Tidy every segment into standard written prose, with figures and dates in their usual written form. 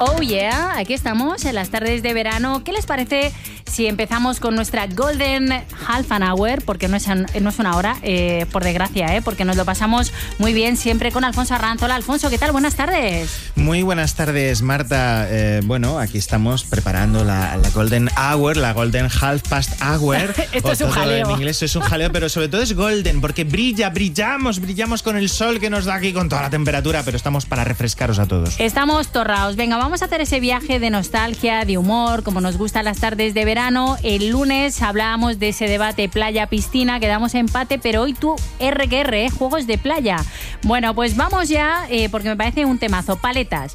Oh yeah, aquí estamos en las tardes de verano. ¿Qué les parece si empezamos con nuestra Golden Half an Hour? Porque no es una hora, por desgracia, porque nos lo pasamos muy bien siempre con Alfonso Arranz. Hola Alfonso, ¿qué tal? Buenas tardes. Muy buenas tardes, Marta. Bueno, aquí estamos preparando la Golden Hour, la Golden Half Past Hour. Esto es un jaleo. En inglés es un jaleo, pero sobre todo es golden, porque brillamos con el sol que nos da aquí con toda la temperatura, pero estamos para refrescaros a todos. Estamos torraos. Venga, vamos a hacer ese viaje de nostalgia, de humor, como nos gustan las tardes de verano. El lunes hablábamos de ese debate playa-piscina, quedamos empate, pero hoy tú R que R, juegos de playa. Bueno, pues vamos ya, porque me parece un temazo. Paletas.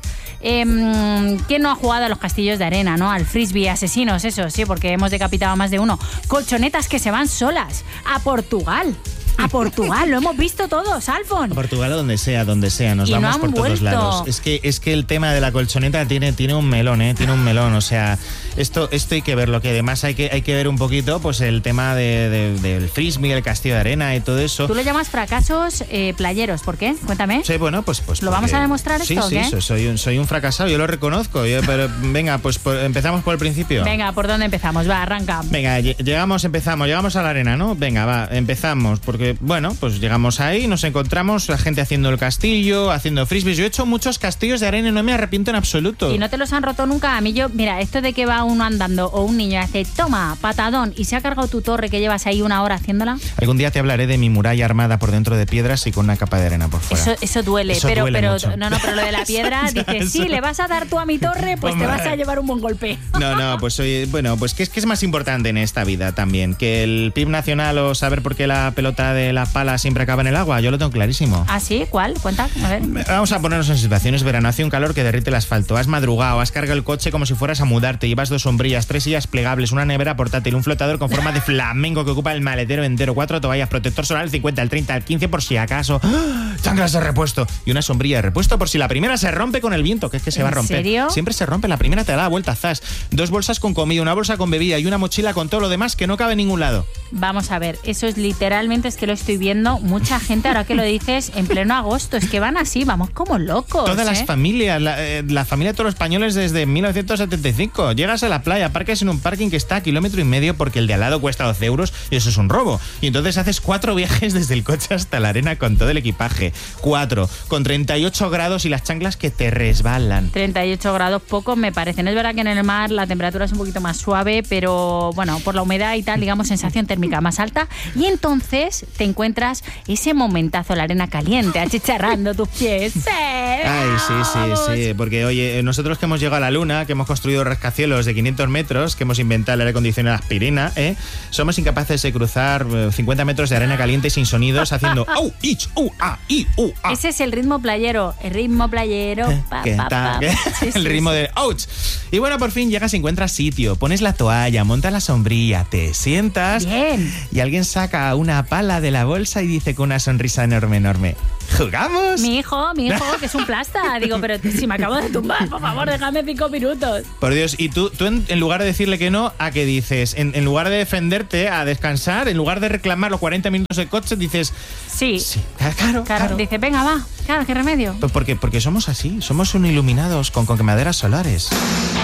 ¿Quién no ha jugado a los castillos de arena, no? Al frisbee asesinos, eso sí, porque hemos decapitado a más de uno. Colchonetas que se van solas a Portugal. A Portugal, lo hemos visto todos, Alfon. A Portugal o donde sea, nos vamos no por todos vuelto. lados. Es que el tema de la colchoneta tiene un melón, tiene un melón. O sea, esto hay que verlo, que además hay que ver un poquito pues el tema del frisbee, el castillo de arena y todo eso. Tú lo llamas fracasos playeros, ¿por qué? Cuéntame. Sí, bueno, pues ¿Lo vamos a demostrar esto o qué? Sí, soy un fracasado, yo lo reconozco. Pero venga, pues empezamos por el principio. Venga, ¿por dónde empezamos? Va, arranca. Venga, llegamos a la arena, ¿no? Venga, va, empezamos, porque bueno, pues llegamos ahí, nos encontramos la gente haciendo el castillo, haciendo frisbees. Yo he hecho muchos castillos de arena y no me arrepiento en absoluto. ¿Y no te los han roto nunca? A mí mira, esto de que va uno andando o un niño y hace, toma, patadón, y se ha cargado tu torre que llevas ahí una hora haciéndola. Algún día te hablaré de mi muralla armada por dentro de piedras y con una capa de arena por fuera. Eso duele, eso pero duele mucho. No, pero lo de la piedra, dices, sí, le vas a dar tú a mi torre, pues te vas a llevar un buen golpe. No, pues pues ¿qué es más importante en esta vida también? ¿Que el PIB nacional o saber por qué la pelota de la pala siempre acaba en el agua? Yo lo tengo clarísimo. ¿Ah, sí? ¿Cuál? Cuenta, a ver. Vamos a ponernos en situaciones verano. Hace un calor que derrite el asfalto. Has madrugado, has cargado el coche como si fueras a mudarte. Llevas 2 sombrillas, 3 sillas plegables, una nevera portátil, un flotador con forma de flamenco que ocupa el maletero entero, 4 toallas, protector solar al 50, al 30, al 15 por si acaso, chanclas de repuesto y una sombrilla de repuesto por si la primera se rompe con el viento, que es que se va a romper. ¿En serio? Siempre se rompe, la primera te da la vuelta, zas. 2 bolsas con comida, una bolsa con bebida y una mochila con todo lo demás que no cabe en ningún lado. Vamos a ver, eso es literalmente, es que lo estoy viendo, mucha gente, ahora que lo dices, en pleno agosto, es que van así, vamos como locos. Todas las familias, la familia de todos los españoles desde 1975. Llegas a la playa, parques en un parking que está a 1,5 kilómetros porque el de al lado cuesta 12 euros y eso es un robo. Y entonces haces 4 viajes desde el coche hasta la arena con todo el equipaje. 4, con 38 grados y las chanclas que te resbalan. 38 grados pocos me parecen. Es verdad que en el mar la temperatura es un poquito más suave, pero bueno, por la humedad y tal, digamos, sensación térmica más alta. Y entonces te encuentras ese momentazo, la arena caliente, achicharrando tus pies. ¡Sí! Ay, sí, porque oye, nosotros que hemos llegado a la luna, que hemos construido rascacielos de 500 metros, que hemos inventado el aire acondicionado aspirina, somos incapaces de cruzar 50 metros de arena caliente sin sonidos haciendo au, ich, ah, ah. Ese es el ritmo playero, El ritmo de ouch. Y bueno, por fin llegas y encuentras sitio, pones la toalla, montas la sombrilla, te sientas. Bien. Y alguien saca una pala de la bolsa y dice con una sonrisa enorme, ¿jugamos? Mi hijo, que es un plasta. Digo, pero si me acabo de tumbar, por favor, déjame 5 minutos. Por Dios, y tú en lugar de decirle que no, ¿a qué dices? En lugar de defenderte, a descansar, en lugar de reclamar los 40 minutos de coche, dices... Sí. Claro. Dice, venga, va, claro, qué remedio. Porque somos así, somos un iluminados con quemaderas solares.